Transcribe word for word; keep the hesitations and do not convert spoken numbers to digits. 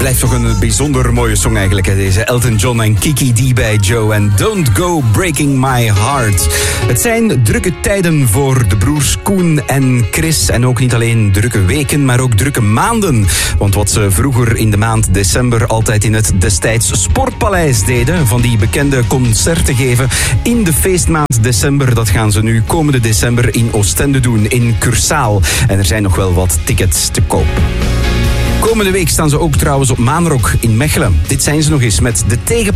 Blijft toch een bijzonder mooie song eigenlijk, hè, deze Elton John en Kiki D bij Joe en Don't Go Breaking My Heart. Het zijn drukke tijden voor de broers Koen en Chris. En ook niet alleen drukke weken, maar ook drukke maanden. Want wat ze vroeger in de maand december altijd in het destijds Sportpaleis deden, van die bekende concerten geven in de feestmaand december, dat gaan ze nu komende december in Oostende doen, in Cursaal. En er zijn nog wel wat tickets te koop. Komende week staan ze ook trouwens op Maanrock in Mechelen. Dit zijn ze nog eens met de tegen